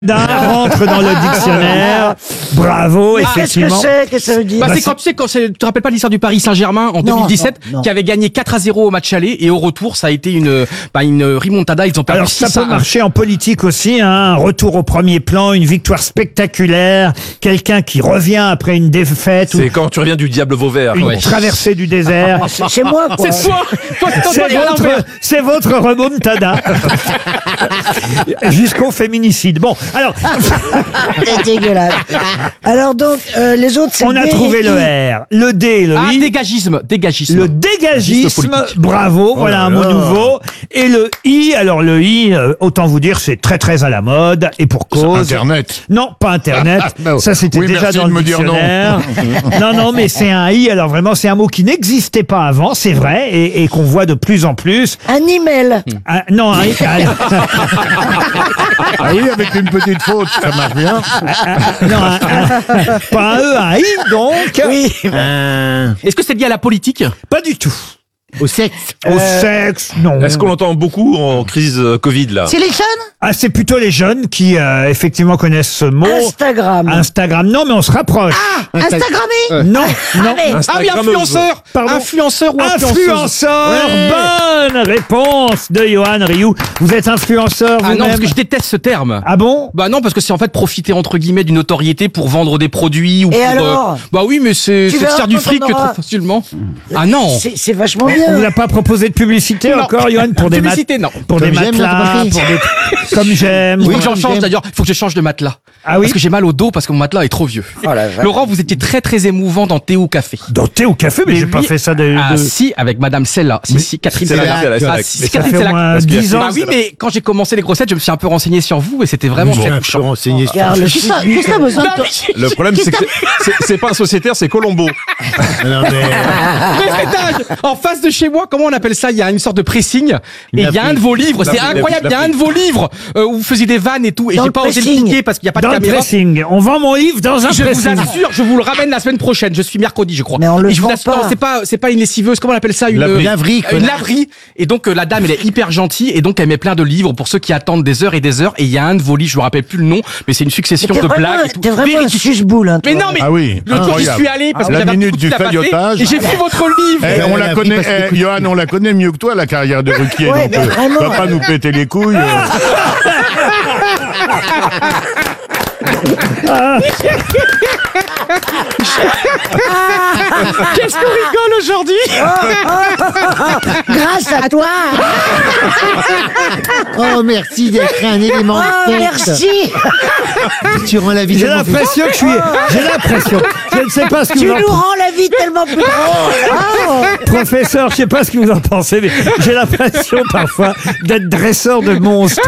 rentre dans le dictionnaire. Bravo, effectivement. Qu'est-ce que ça veut dire? C'est quand tu te rappelles pas l'histoire du Paris Saint-Germain en 2017 non. qui avait gagné 4-0 au match aller et au retour ça a été une remontada, ils ont perdu Alors 6 ça peut marcher en politique aussi, hein. Un retour au premier plan, une victoire spectaculaire, quelqu'un qui revient après une défaite, C'est quand tu reviens du diable Vauvert. une traversée du désert. C'est moi, quoi. C'est toi. C'est votre remontada. Jusqu'au féminicide. Bon, alors, C'est dégueulasse. Alors donc, les autres, c'est on a D trouvé et le I. R, le D et le I. Dégagisme. Le dégagisme, politique. bravo, voilà un mot nouveau. Et le I, alors le I, autant vous dire, c'est très très à la mode, et pour cause. Internet. Non, pas Internet. Non. Ça, c'était Oui, déjà merci dans de le me dire non. dictionnaire. Non, mais c'est un I. Alors vraiment, c'est un mot qui n'existait pas avant, c'est vrai, et qu'on voit de plus en plus. Un email. Non, un I. Ah oui, avec une petite faute, ça marche bien. Non, pas un E, un I, donc. Oui. Est-ce que c'est lié à la politique? Pas du tout. Au sexe. Au sexe, non. Est-ce qu'on l'entend beaucoup en crise Covid là? C'est les jeunes? Ah, c'est plutôt les jeunes qui, effectivement, connaissent ce mot. Instagram, non, mais on se rapproche. Instagrammé? Non. Ah oui, influenceur. Pardon. Influenceur ou influenceuse? Influenceur. Bonne réponse de Johan Rioux. Vous êtes influenceur Ah vous-même? non, parce que je déteste ce terme. Ah bon? Bah non, parce que c'est en fait profiter entre guillemets d'une notoriété pour vendre des produits ou Et pour. alors Bah oui, mais c'est se verras faire du quand fric on aura- trop facilement. Ah non. C'est vachement bien. On vous a pas proposé de publicité Non. encore, Johan, pour des Publicité, non. pour Comme des j'aime, matelas, t'as compris. pour des comme j'aime. Il faut Oui, que j'en comme change j'aime. d'ailleurs. Il faut que je change de matelas. Ah oui? Parce que j'ai mal au dos parce que mon matelas est trop vieux. Laurent, vous étiez très très émouvant dans Thé ou Café. Dans thé ou café, mais j'ai pas lui- fait ça de. Ah si, avec Madame Sella. Si, Catherine c'est Sella. la- c'est la- Ah, c'est si, la- Catherine ça fait Sella. au moins Parce que- 10 ans. Bah oui, mais quand j'ai commencé les grossettes, je me suis un peu renseigné sur vous et c'était vraiment très J'ai un peu touchant. renseigné sur Regarde, qu'est-ce que t'as besoin de toi? Le problème c'est que c'est pas un sociétaire, c'est Colombo. Non, mais... Deuxième étage, en face de chez moi, comment on appelle ça? Il y a une sorte de pressing et il y a L'appli. un de vos livres. C'est L'appli, incroyable. Il y a un de vos livres où vous faisiez des vannes et tout. Et Dans j'ai le pas osé le pressing. cliquer parce qu'il n'y a pas de Dans le caméra. pressing. On vend mon livre dans un Je vous pressing. assure, je vous le ramène la semaine prochaine. Je suis mercredi, je crois. Mais on le Et je vous vend assure, pas. non, c'est pas une lessiveuse. Comment on appelle ça? Une Laverie, quoi. Une laverie. Et donc la dame, elle est hyper gentille et donc elle met plein de livres pour ceux qui attendent des heures et des heures. Et il y a un de vos livres, je me rappelle plus le nom, mais c'est une succession de blagues. Et tout. T'es vraiment un Véridique. suce-boule, hein, toi. Mais non, mais Ah oui, le jour où j'y incroyable. suis allé parce que La j'avais un minute petit du coup à passer, faillotage. et j'ai pris votre livre. Eh, on la la connaît, vie passe les Johan, on la connaît mieux que toi, la carrière de Ruquier. Ouais, donc, mais vraiment. va pas nous péter les couilles. Qu'est-ce qu'on rigole aujourd'hui? Grâce à toi. Oh, merci d'être un élément Oh, de sexe. merci. Tu rends la vie J'ai tellement plus- l'impression que j'ai l'impression. Je ne sais pas ce que Tu vous en nous rends la vie tellement plus drôle. Oh. Professeur, je sais pas ce que vous en pensez, mais j'ai l'impression parfois d'être dresseur de monstres.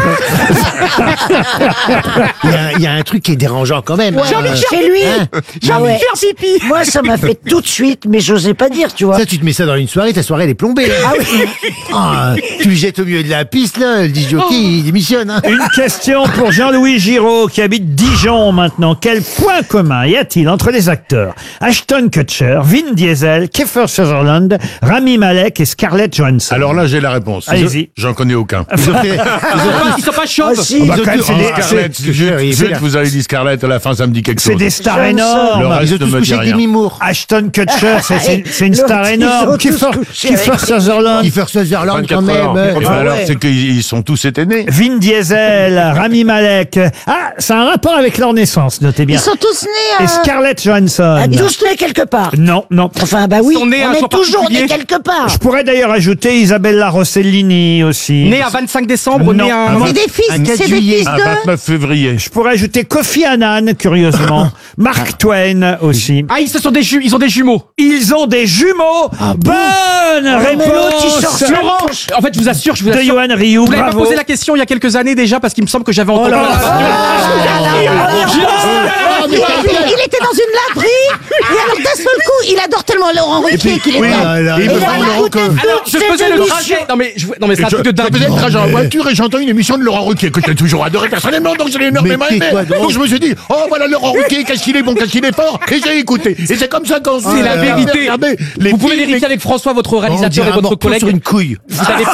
Il y a un truc qui est dérangeant quand même. J'ai envie de chez lui. J'ai Ah envie ouais. de faire pipi. Moi, ça m'a fait tout de suite, mais j'osais pas dire, tu vois. Ça, tu te mets ça dans une soirée, ta soirée elle est plombée. Ah oui. Ah, tu le jettes au milieu de la piste, là, le disjockey, il démissionne. Hein. Une question pour Jean-Louis Giraud qui habite Dijon maintenant. Quel point commun y a-t-il entre les acteurs Ashton Kutcher, Vin Diesel, Kiefer Sutherland, Rami Malek et Scarlett Johansson? Alors là, j'ai la réponse. Allez-y. J'en connais aucun. Ils sont pas chauves. Ah, si. bah, quand même, c'est des- Scarlett, zut, vous avez dit Scarlett, à la fin, ça me dit quelque chose. C'est des stars Johnson. énormes. Le reste Ils ont tous me dit couché avec rien. Demi Moore. Ashton Kutcher, c'est une L'autre, star ils énorme. ont tous couché Kiefer avec- Sutherland, Kiefer Sutherland quand 24 heures. même. Enfin, alors, ouais. c'est qu'ils sont tous été nés. Vin Diesel, Rami Malek. Ah, ça a un rapport avec leur naissance, notez bien. Ils sont tous nés Et Scarlett Johansson. tous nés quelque part. Non. Enfin, bah oui, Ils sont nés à on un est jour toujours particulier. nés quelque part. Je pourrais d'ailleurs ajouter Isabella Rossellini aussi. Né à 25 décembre, Non. né à Ah, C'est des fils, Un 4 c'est des juillet. fils Un de... 29 février. Je pourrais ajouter Kofi Annan, curieusement. Mark Twain aussi. Ah, ils ont des jumeaux. Ils ont des jumeaux. Bonne mais l'autre, il sort réponse sur- Laurent, en fait, je vous assure, de Johan Rioux. Vous n'avez pas Bravo. posé la question il y a quelques années déjà parce qu'il me semble que j'avais entendu. là là. Il était dans une laverie, et alors d'un seul coup, il adore tellement Laurent Ruquier qu'il est oui, là. là, il là, me là, parle là, Laurent que... Alors, je faisais le trajet. Non mais c'est un truc de Je dingue. faisais le trajet en voiture et j'entends une émission de Laurent Ruquier que j'ai toujours adoré personnellement, donc je l'ai énormément Mais aimé. tais-toi donc. Donc je me suis dit, oh voilà Laurent Ruquier, qu'est-ce qu'il est bon, qu'est-ce qu'il est fort, et j'ai écouté. Et c'est comme ça qu'on C'est la vérité. Vous pouvez vérifier avec François, votre réalisateur et votre collègue. sur une couille. Vous avez...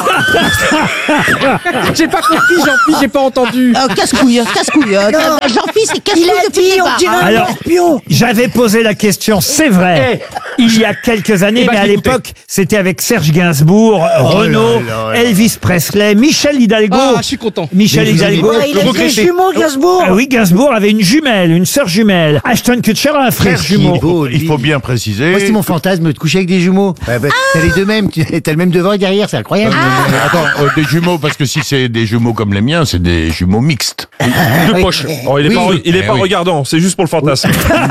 J'ai pas compris, Jean-Philippe, j'ai pas entendu. Casse-couille. Jean-Philippe, c'est casse-couille. Il a dit, on dirait un Alors, scorpion. j'avais posé la question, c'est vrai, il y a quelques années, mais à l'époque, c'était avec Serge Gainsbourg, Renaud, là là. Elvis Presley, Michel Hidalgo. Ah, je suis content. Michel Hidalgo. Il a des jumeaux, Gainsbourg. Ah oui, Gainsbourg avait une jumelle, une sœur jumelle. Ashton Kutcher a un frère jumeau. beau, lui. Il faut bien préciser. Moi, c'est mon fantasme de coucher avec des jumeaux. T'as les deux mêmes, t'as le même devant et derrière, c'est incroyable. Attends, des jumeaux, parce que si c'est des jumeaux comme les miens, c'est des jumeaux mixtes. Deux poches. Oh, il est pas oui. regardant, c'est juste pour le fantasme.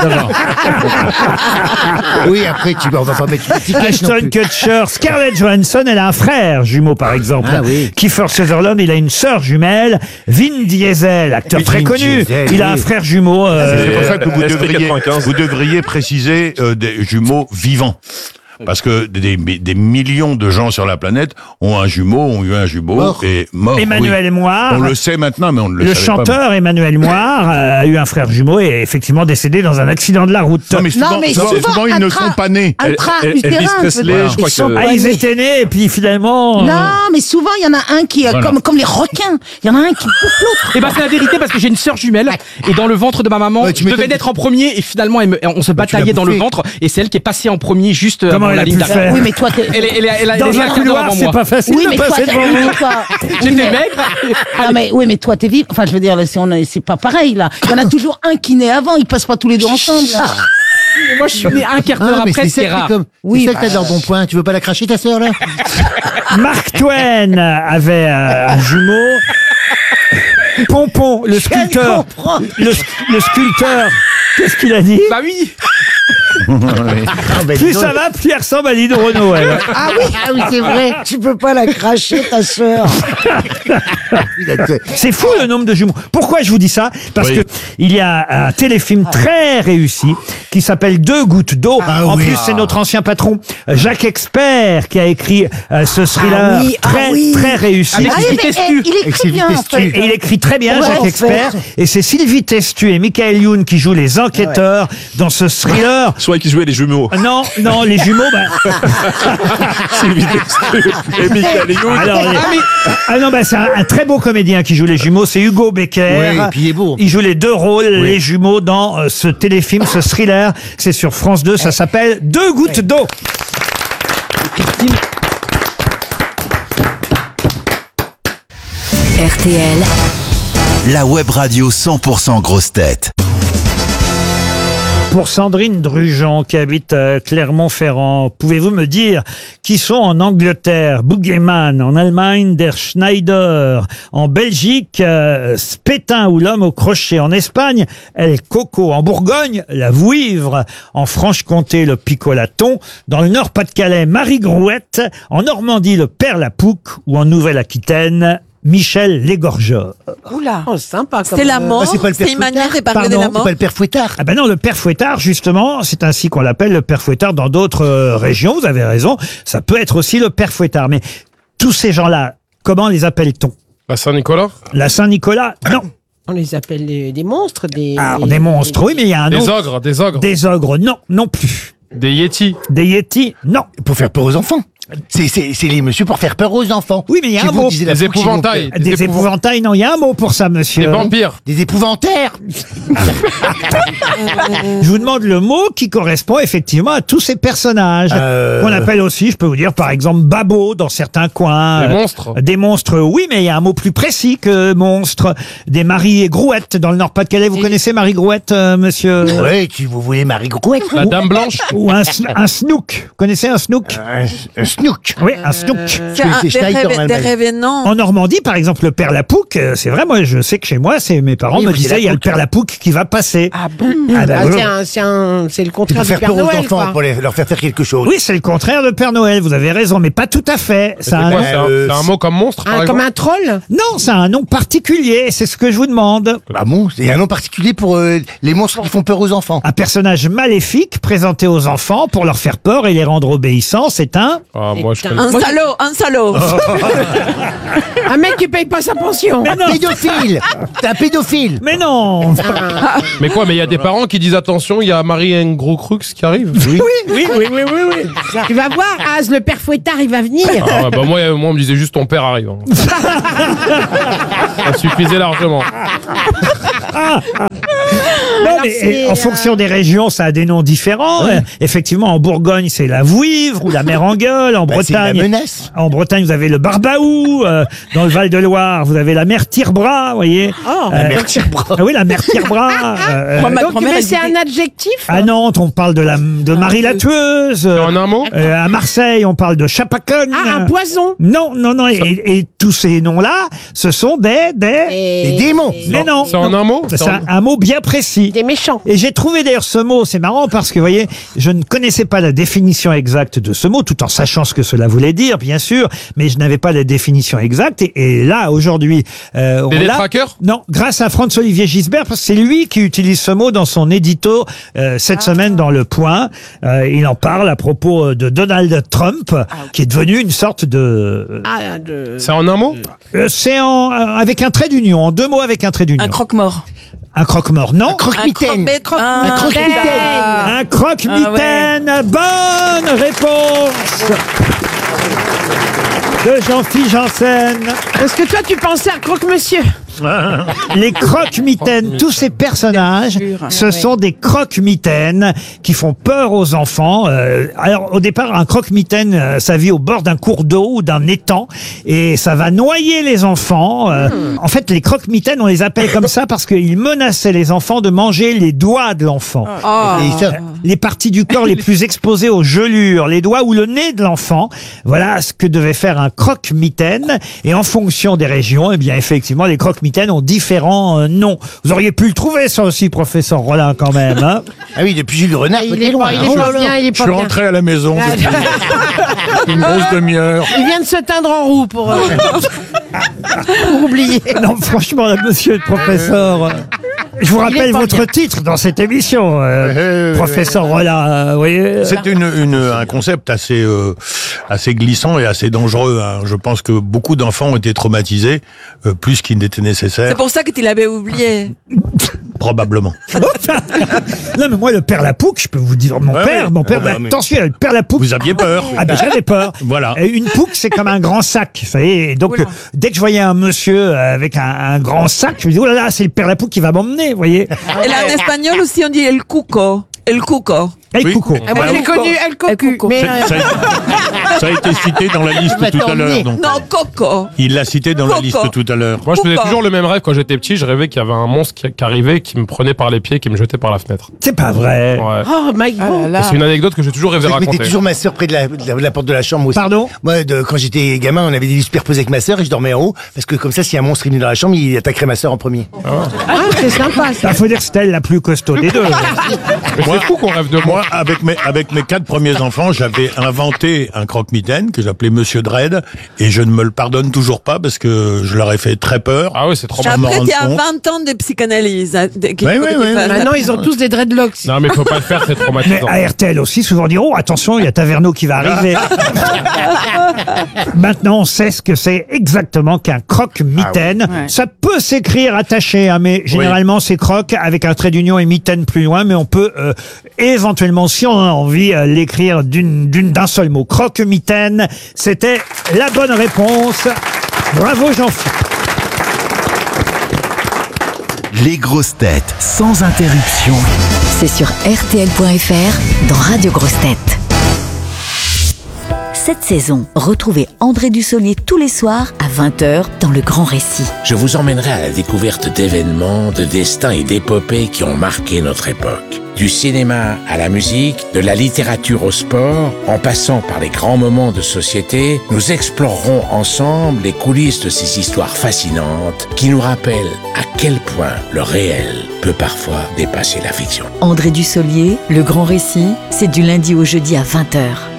Oui, après, on va pas mettre une étiquette non Ashton plus. Kutcher, Scarlett Johansson, elle a un frère jumeau par exemple. Ah oui. Kiefer Sutherland, il a une sœur jumelle. Vin Diesel, acteur Oui, très Vin connu, Diesel, il a un oui. frère jumeau. C'est pour ça que Esprit 95. vous devriez préciser des jumeaux vivants. Parce que des millions de gens sur la planète ont eu un jumeau Mort. et mort. Emmanuel oui. Moire. On le sait maintenant, mais on ne le Le savait pas. chanteur Emmanuel Moire a eu un frère jumeau et est effectivement décédé dans un accident de la route. Non, mais souvent, mais souvent, souvent, ils un ne train- sont pas nés. Un Elvis intra-utérin. Presley, peut-être. je crois Ils sont que- pas Ah, ils nés. étaient nés et puis finalement... Non, mais souvent, il y en a un qui, Voilà. comme les requins, il y en a un qui bouffe l'autre. Et ben c'est la vérité parce que j'ai une sœur jumelle et dans le ventre de ma maman, Ouais, tu je devais m'étonnes. naître en premier et finalement on se bataillait dans le bouffé. ventre et c'est elle qui est passée en premier juste Comment avant elle la a ligne pu d'arrivée. faire Oui, mais toi, t'es... Elle a Dans quart un d'heure couloir, avant c'est moi. pas facile Oui, de mais toi, passer devant vous. J'étais maigre. Non, mais, oui, mais toi, t'es vivant. Enfin, je veux dire, c'est pas pareil, là. Il y en a toujours un qui naît avant, ils passent pas tous les deux ensemble. là. Moi je suis né un quart d'heure Ah, mais après, c'est c'est ça que rare. comme. Oui, C'est ça que t'as dans ton point. Tu veux pas la cracher, ta sœur, là? Mark Twain avait un jumeau. Pompon, le sculpteur. Le sculpteur. Qu'est-ce qu'il a dit? Bah oui. Plus ça va, plus il ressemble à Lino Renaud. elle. Ah oui, c'est vrai. Tu peux pas la cracher, ta sœur. C'est fou le nombre de jumeaux. Pourquoi je vous dis ça? Parce Oui. que il y a un téléfilm très réussi qui s'appelle Deux gouttes d'eau. En plus, c'est notre ancien patron Jacques Expert qui a écrit ce thriller Ah oui, ah très oui. très réussi. Avec Ah oui, Sylvie mais Testu. il écrit bien, en fait. Et il écrit très bien, Ouais, Jacques en Expert. fait. Et c'est Sylvie Testu et Michael Youn qui jouent les enquêteurs dans ce thriller. Soit qui jouait les jumeaux. Non, non, les jumeaux, bah, Sylvie Testu et Michael Youn. alors, c'est un très beau comédien qui joue les jumeaux, c'est Hugo Becker. Oui, et puis il est beau. Il joue les deux rôles, les jumeaux, dans ce téléfilm, ce thriller. C'est sur France 2, ça s'appelle Deux gouttes d'eau. RTL, La web radio 100% grosse tête. Pour Sandrine Drujon, qui habite Clermont-Ferrand, pouvez-vous me dire qui sont en Angleterre Boogeyman, en Allemagne Der Schneider, en Belgique Spétin ou l'homme au crochet, en Espagne El Coco, en Bourgogne la Vouivre, en Franche-Comté le Picolaton, dans le Nord-Pas-de-Calais Marie Grouette, en Normandie le Père Lapouque ou en Nouvelle-Aquitaine Michel l'Égorgeur. Oula, sympa. C'est la mort, c'est pas le père c'est une manière Fouettard. d'épargner de la Pardon, C'est mort. pas le père Fouettard. Ah ben non, le père Fouettard, justement, c'est ainsi qu'on l'appelle, le père Fouettard dans d'autres régions, vous avez raison, ça peut être aussi le père Fouettard, mais tous ces gens-là, comment les appelle-t-on? La Saint-Nicolas. La Saint-Nicolas? Non. On les appelle des monstres, des... Alors, des monstres, oui, mais il y a un Des autre. ogres, des ogres. Des ogres, non, non plus. Des yétis. Des yétis, non. Pour faire peur aux enfants. C'est les messieurs pour faire peur aux enfants. Oui, mais il y a Qui un vous mot. disait la Des fois que chez mon épouvantails. père. Des épouvantails, non, il y a un mot pour ça, monsieur. Des vampires. Des épouvantaires. Je vous demande le mot qui correspond effectivement à tous ces personnages. Qu'on appelle aussi, je peux vous dire, par exemple, Babot dans certains coins. Des monstres. Des monstres, oui, mais il y a un mot plus précis que monstre. Des Marie et Grouette dans le Nord-Pas-de-Calais. Vous connaissez Marie Grouette, monsieur? Ouais, si vous voulez Marie Grouette. La Dame Blanche. Ou un snook. Vous connaissez un snook? Un snook. Oui, un snook. C'est des Schneider en des Allemagne. révénements. En Normandie, par exemple, le père Lapouque, c'est vrai, moi, je sais que chez moi, mes parents Oui, me mais c'est disaient, la il y a le culture. père Lapouque qui va passer. Ah bon Ah bah, oui. C'est le Il contraire faut du faire Père peur aux Noël, enfants quoi. pour leur faire faire quelque chose. Oui, c'est le contraire de Père Noël, vous avez raison, mais pas tout à fait. Ça a un nom- C'est un mot comme monstre, par Comme exemple. un troll. Non, ça a un nom particulier, c'est ce que je vous demande. Ah bon, il y a un nom particulier pour les monstres qui font peur aux enfants. Un personnage maléfique présenté aux enfants pour leur faire peur et les rendre obéissants, c'est un... Ah, moi, je Putain. connais. Un salaud. Un mec qui paye pas sa pension. Mais non, Pédophile. T'es un pédophile. mais non. Mais quoi, mais il y a des parents qui disent attention, il y a Marie Ngro Crux qui arrive. Oui. Tu vas voir, Az, le père Fouettard, il va venir. Ah, bah moi, on me disait juste ton père arrive. hein. Ça suffisait largement. Non, mais, en fonction des régions, ça a des noms différents. Effectivement, en Bourgogne, c'est la Vouivre ou la Mérangueule. En Bah, c'est la Bretagne, menace. en Bretagne, vous avez le Barbaou. Dans le Val-de-Loire, vous avez la mère Tire-Bras, vous voyez. La mère Tire-Bras. Ah oui, la mère Tire-Bras. Moi, ma Donc, grand-mère, mais elle c'est disait- un adjectif. À Nantes, on parle de Marie la Tueuse. En un mot À Marseille, on parle de Chapaconne. Ah, un poison. Non. Et tous ces noms-là, ce sont des... Les démons. Mais non. C'est en un mot C'est un mot bien précis. Des méchants. Et j'ai trouvé d'ailleurs ce mot, c'est marrant parce que, vous voyez, je ne connaissais pas la définition exacte de ce mot, tout en sachant ce que cela voulait dire, bien sûr, mais je n'avais pas la définition exacte. Et là, aujourd'hui... on Des l'a- détraqueurs Non, grâce à Franz-Olivier Gisbert, parce que c'est lui qui utilise ce mot dans son édito cette semaine dans Le Point. Il en parle à propos de Donald Trump, qui est devenu une sorte de... Ah, de... C'est en un mot c'est avec un trait d'union, en deux mots avec un trait d'union. Un croque-mort. Un croque-mort, non. Croque-mitaine. Un Un croque-mitaine. Un croque-mitaine. Bonne réponse de Jean-Philippe Janssen. Parce que toi, tu pensais à Croque-Monsieur. Les croque-mitaines, tous ces personnages, ce sont des croque-mitaines qui font peur aux enfants. Alors, au départ, un croque-mitaine, ça vit au bord d'un cours d'eau ou d'un étang et ça va noyer les enfants. En fait, les croque-mitaines, on les appelle comme ça parce qu'ils menaçaient les enfants de manger les doigts de l'enfant. Et ça, Les parties du corps les plus exposées aux gelures, les doigts ou le nez de l'enfant. Voilà ce que devait faire un croque-mitaine. Et en fonction des régions, eh bien, effectivement, les croque-mitaines ont différents noms. Vous auriez pu le trouver, ça aussi, professeur Rollin, quand même, hein. Ah oui, depuis Jules Renard, Il est pas bien, il est Je pas suis bien. rentré à la maison depuis une grosse demi-heure. Il vient de se teindre en roue pour oublier. Non, franchement, là, monsieur le professeur, je vous rappelle pas votre bien. titre dans cette émission, professeur Rollin, vous voyez. C'est un concept assez glissant et assez dangereux. Hein. Je pense que beaucoup d'enfants ont été traumatisés, plus qu'il n'était nécessaire, C'est pour ça que tu l'avais oublié. probablement. Non, mais moi, le père Lapouque, je peux vous dire, mon Ouais, père, ouais. bah, Mais- attention, le père Lapouque. Vous aviez peur. Ah ben j'avais peur. Voilà. Et une pouque, c'est comme un grand sac. Vous savez, et donc Oula. dès que je voyais un monsieur avec un grand sac, je me dis oh là là, c'est le père Lapouque qui va m'emmener, vous voyez. Et là, en espagnol aussi, on dit el cuco. El cuco. Hey, Oui. coucou. Ah, moi, j'ai connu El Cocu. Mais Ça a été cité dans la liste va tout à l'heure. t'emmener. donc. Non, coco. Il l'a cité dans la Coco. liste tout à l'heure. Moi, je faisais Pourquoi toujours le même rêve quand j'étais petit. Je rêvais qu'il y avait un monstre qui arrivait, qui me prenait par les pieds, qui me jetait par la fenêtre. C'est pas vrai. Ouais. oh, Mike Bond. Et c'est une anecdote que j'ai toujours rêvé je mettais raconter. toujours ma sœur près de la porte de la chambre aussi. Pardon. Moi, quand j'étais gamin, on avait des lits superposés avec ma sœur et je dormais en haut parce que comme ça, si un monstre est venu dans la chambre, il attaquerait ma sœur en premier. Ah, c'est sympa, ça. Il faut dire que c'était elle la plus costaud des deux. Mais c'est fou qu'on rêve de moi. Moi, avec mes 4 premiers enfants, j'avais inventé un croque-mitaine que j'appelais Monsieur Dredd et je ne me le pardonne toujours pas parce que je leur ai fait très peur. Ah ouais, c'est trop Sans marrant. m'en Après, rendre tu as compte. 20 ans de psychanalyse. Hein, Oui, oui. Maintenant, ils ont tous des dreadlocks. Non, mais faut pas le faire, c'est Mais traumatisant. à RTL aussi, souvent on dit oh attention, il y a Taverneau qui va arriver. Maintenant, on sait ce que c'est exactement qu'un croque-mitaine. Ah oui. Ouais. Ça peut s'écrire attaché, hein, mais généralement c'est croque avec un trait d'union et mitaine plus loin, mais on peut éventuellement, si on a envie, l'écrire d'un seul mot. Croque-mitaine, c'était la bonne réponse. Bravo Jean-Philippe. Les grosses têtes sans interruption. C'est sur RTL.fr dans Radio Grosses Têtes. cette saison, retrouvez André Dussolier tous les soirs à 20h dans Le Grand Récit. Je vous emmènerai à la découverte d'événements, de destins et d'épopées qui ont marqué notre époque. Du cinéma à la musique, de la littérature au sport, en passant par les grands moments de société, nous explorerons ensemble les coulisses de ces histoires fascinantes qui nous rappellent à quel point le réel peut parfois dépasser la fiction. André Dussolier, Le Grand Récit, c'est du lundi au jeudi à 20h.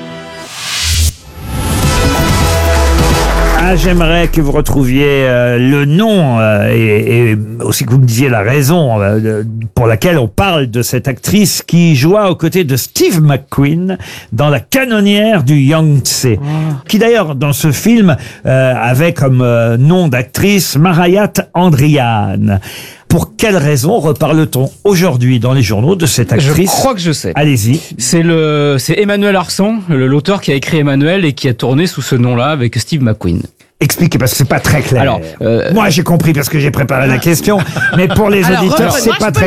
Ah, j'aimerais que vous retrouviez le nom et aussi que vous me disiez la raison pour laquelle on parle de cette actrice qui joua aux côtés de Steve McQueen dans La Canonnière du Yangtze, qui d'ailleurs dans ce film avait comme nom d'actrice Marayat Andrian. Pour quelle raison reparle-t-on aujourd'hui dans les journaux de cette actrice? Je crois que je sais. Allez-y. C'est Emmanuel Arsan, l'auteur qui a écrit Emmanuel et qui a tourné sous ce nom-là avec Steve McQueen. Expliquez, parce que c'est pas très clair. Alors, moi j'ai compris parce que j'ai préparé la question, mais pour les auditeurs, c'est pas très